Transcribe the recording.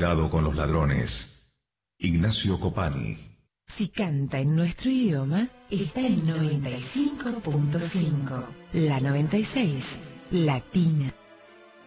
cuidado con los ladrones. Ignacio Copani. Si canta en nuestro idioma, está en 95.5. La 96, Latina.